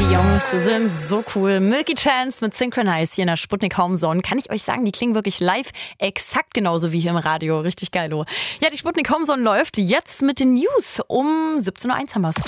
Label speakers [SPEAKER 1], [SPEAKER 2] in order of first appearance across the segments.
[SPEAKER 1] Die Jungs sind so cool. Milky Chance mit Synchronize hier in der Sputnik Home Zone. Kann ich euch sagen, die klingen wirklich live exakt genauso wie hier im Radio. Richtig geil, oh. Ja, die Sputnik Home Zone läuft jetzt mit den News. Um 17.01 Uhr haben wir's.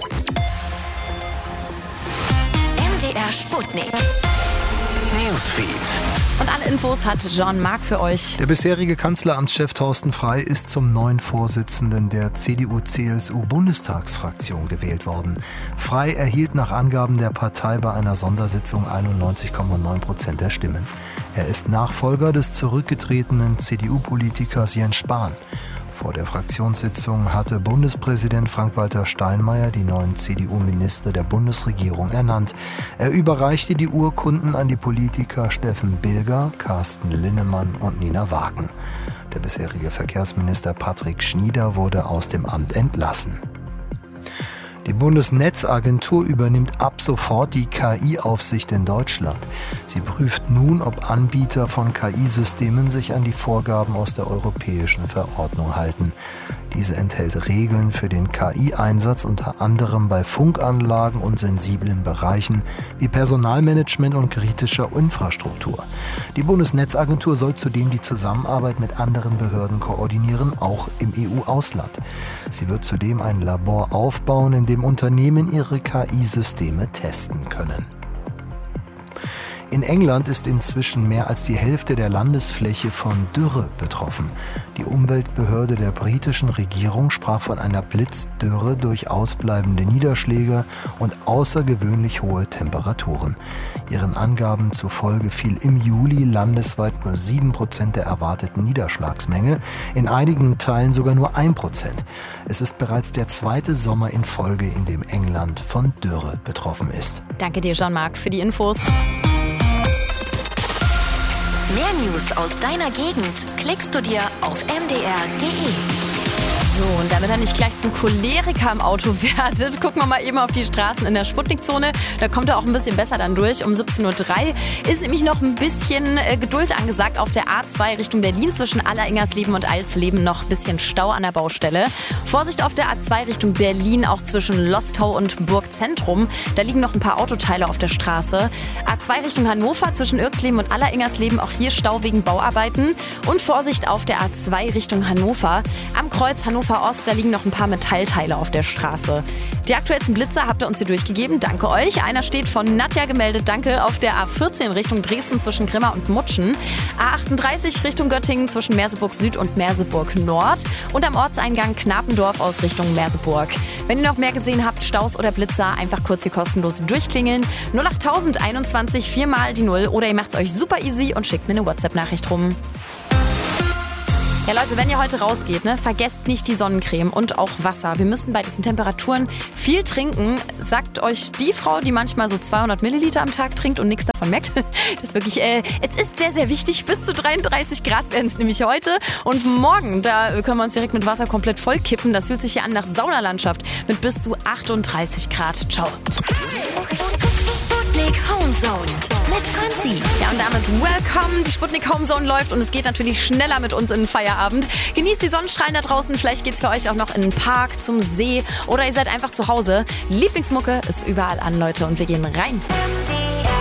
[SPEAKER 2] MDR Sputnik Newsfeed.
[SPEAKER 1] Und alle Infos hat Jean-Marc für euch.
[SPEAKER 3] Der bisherige Kanzleramtschef Thorsten Frey ist zum neuen Vorsitzenden der CDU-CSU-Bundestagsfraktion gewählt worden. Frey erhielt nach Angaben der Partei bei einer Sondersitzung 91,9% der Stimmen. Er ist Nachfolger des zurückgetretenen CDU-Politikers Jens Spahn. Vor der Fraktionssitzung hatte Bundespräsident Frank-Walter Steinmeier die neuen CDU-Minister der Bundesregierung ernannt. Er überreichte die Urkunden an die Politiker Steffen Bilger, Carsten Linnemann und Nina Wagen. Der bisherige Verkehrsminister Patrick Schnieder wurde aus dem Amt entlassen. Die Bundesnetzagentur übernimmt ab sofort die KI-Aufsicht in Deutschland. Sie prüft nun, ob Anbieter von KI-Systemen sich an die Vorgaben aus der europäischen Verordnung halten. Diese enthält Regeln für den KI-Einsatz unter anderem bei Funkanlagen und sensiblen Bereichen wie Personalmanagement und kritischer Infrastruktur. Die Bundesnetzagentur soll zudem die Zusammenarbeit mit anderen Behörden koordinieren, auch im EU-Ausland. Sie wird zudem ein Labor aufbauen, in dem Unternehmen ihre KI-Systeme testen können. In England ist inzwischen mehr als die Hälfte der Landesfläche von Dürre betroffen. Die Umweltbehörde der britischen Regierung sprach von einer Blitzdürre durch ausbleibende Niederschläge und außergewöhnlich hohe Temperaturen. Ihren Angaben zufolge fiel im Juli landesweit nur 7% der erwarteten Niederschlagsmenge, in einigen Teilen sogar nur 1%. Es ist bereits der zweite Sommer in Folge, in dem England von Dürre betroffen ist.
[SPEAKER 1] Danke dir, Jean-Marc, für die Infos.
[SPEAKER 2] Mehr News aus deiner Gegend klickst du dir auf mdr.de.
[SPEAKER 1] So, und damit ihr nicht gleich zum Choleriker im Auto werdet, gucken wir mal eben auf die Straßen in der Sputnikzone. Da kommt er auch ein bisschen besser dann durch. Um 17.03 Uhr ist nämlich noch ein bisschen Geduld angesagt. Auf der A2 Richtung Berlin zwischen Aller-Ingersleben und Alsleben noch ein bisschen Stau an der Baustelle. Vorsicht auf der A2 Richtung Berlin, auch zwischen Lostau und Burgzentrum. Da liegen noch ein paar Autoteile auf der Straße. A2 Richtung Hannover zwischen Irksleben und Aller-Ingersleben, auch hier Stau wegen Bauarbeiten. Und Vorsicht auf der A2 Richtung Hannover. Am Kreuz Hannover Ost, da liegen noch ein paar Metallteile auf der Straße. Die aktuellsten Blitzer habt ihr uns hier durchgegeben. Danke euch. Einer steht von Nadja gemeldet. Danke. Auf der A14 Richtung Dresden zwischen Grimma und Mutschen. A38 Richtung Göttingen zwischen Merseburg Süd und Merseburg Nord. Und am Ortseingang Knapendorf aus Richtung Merseburg. Wenn ihr noch mehr gesehen habt, Staus oder Blitzer, einfach kurz hier kostenlos durchklingeln. 08021 4 mal die 0 oder ihr macht's euch super easy und schickt mir eine WhatsApp-Nachricht rum. Ja Leute, wenn ihr heute rausgeht, vergesst nicht die Sonnencreme und auch Wasser. Wir müssen bei diesen Temperaturen viel trinken. Sagt euch die Frau, die manchmal so 200 Milliliter am Tag trinkt und nichts davon merkt. Das ist wirklich, es ist sehr, sehr wichtig. Bis zu 33 Grad werden es nämlich heute. Und morgen, da können wir uns direkt mit Wasser komplett vollkippen. Das fühlt sich hier an nach Saunalandschaft mit bis zu 38 Grad. Ciao.
[SPEAKER 2] Sputnik Home Zone mit Franzi.
[SPEAKER 1] Ja, und damit welcome. Die Sputnik Home Zone läuft und es geht natürlich schneller mit uns in den Feierabend. Genießt die Sonnenstrahlen da draußen. Vielleicht geht's für euch auch noch in den Park, zum See oder ihr seid einfach zu Hause. Lieblingsmucke ist überall an, Leute, und wir gehen rein.